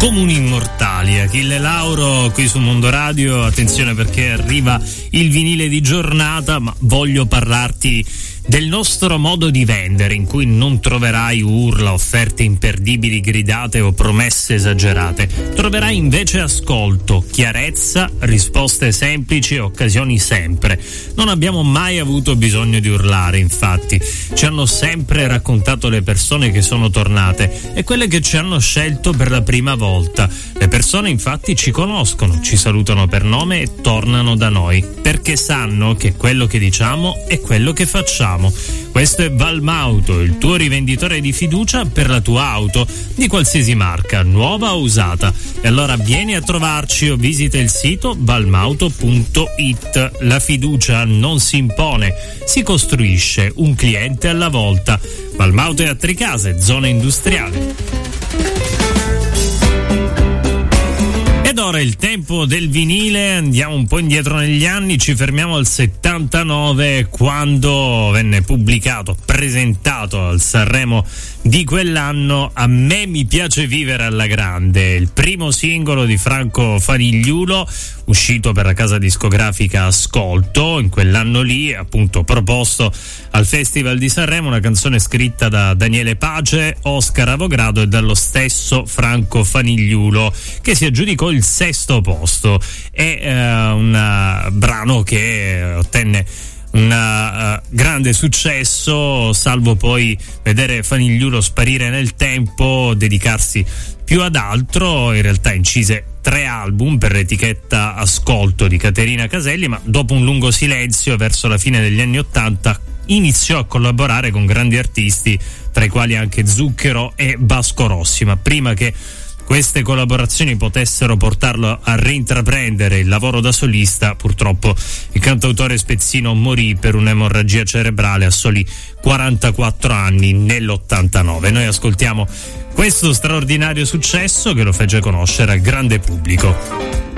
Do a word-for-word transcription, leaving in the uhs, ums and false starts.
Comuni immortali, Achille Lauro qui su Mondo Radio. Attenzione perché arriva il vinile di giornata, ma voglio parlarti del nostro modo di vendere, in cui non troverai urla, offerte imperdibili gridate o promesse esagerate. Troverai invece ascolto, chiarezza, risposte semplici e occasioni sempre. Non abbiamo mai avuto bisogno di urlare, infatti. Ci hanno sempre raccontato le persone che sono tornate e quelle che ci hanno scelto per la prima volta. Le persone infatti ci conoscono, ci salutano per nome e tornano da noi, perché sanno che quello che diciamo è quello che facciamo. Questo è Valmauto, il tuo rivenditore di fiducia per la tua auto di qualsiasi marca, nuova o usata. E allora vieni a trovarci o visita il sito valmauto punto it. La fiducia non si impone, si costruisce un cliente alla volta. Valmauto è a Tricase, zona industriale. Ed ora è il tempo del vinile, andiamo un po' indietro negli anni, ci fermiamo al settantanove, quando venne pubblicato, presentato al Sanremo di quell'anno A me mi piace vivere alla grande, il primo singolo di Franco Fanigliulo, uscito per la casa discografica Ascolto. In quell'anno lì, appunto, proposto al Festival di Sanremo, una canzone scritta da Daniele Pace, Oscar Avogadro e dallo stesso Franco Fanigliulo, che si aggiudicò il sesto posto. È eh, un uh, brano che ottenne un uh, grande successo, salvo poi vedere Fanigliulo sparire nel tempo, dedicarsi più ad altro. In realtà incise tre album per l'etichetta Ascolto di Caterina Caselli, ma dopo un lungo silenzio verso la fine degli anni Ottanta iniziò a collaborare con grandi artisti, tra i quali anche Zucchero e Vasco Rossi, ma prima che queste collaborazioni potessero portarlo a reintraprendere il lavoro da solista, purtroppo il cantautore spezzino morì per un'emorragia cerebrale a soli quarantaquattro anni nell'ottantanove. Noi ascoltiamo questo straordinario successo che lo fece conoscere al grande pubblico.